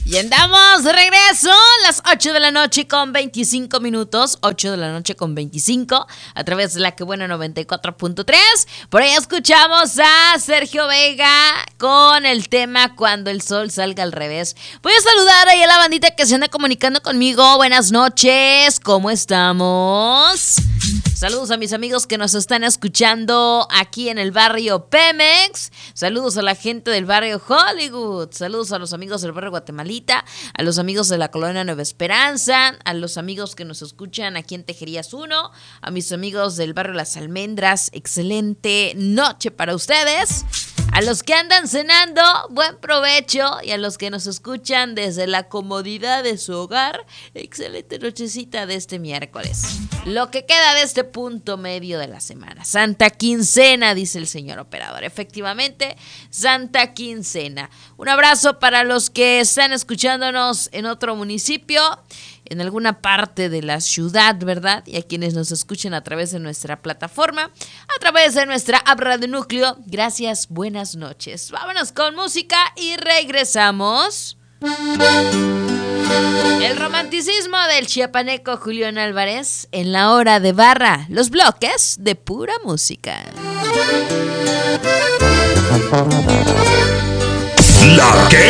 Y andamos de regreso, las 8 de la noche con 25 minutos, 8 de la noche con 25, a través de la que buena 94.3. Por ahí escuchamos a Sergio Vega con el tema Cuando el sol salga al revés. Voy a saludar ahí a la bandita que se anda comunicando conmigo. Buenas noches, ¿cómo estamos? Saludos a mis amigos que nos están escuchando aquí en el barrio Pemex. Saludos a la gente del barrio Hollywood. Saludos a los amigos del barrio Guatemalita, a los amigos de la colonia Nueva Esperanza, a los amigos que nos escuchan aquí en Tejerías 1, a mis amigos del barrio Las Almendras. Excelente noche para ustedes. A los que andan cenando, buen provecho. Y a los que nos escuchan desde la comodidad de su hogar, excelente nochecita de este miércoles. Lo que queda de este punto medio de la semana. Santa Quincena, dice el señor operador. Efectivamente, Santa Quincena. Un abrazo para los que están escuchándonos en otro municipio, en alguna parte de la ciudad, ¿verdad? Y a quienes nos escuchen a través de nuestra plataforma, a través de nuestra app Radio Núcleo. Gracias, buenas noches. Vámonos con música y regresamos. El romanticismo del chiapaneco Julián Álvarez en la hora de barra. Los bloques de pura música. La que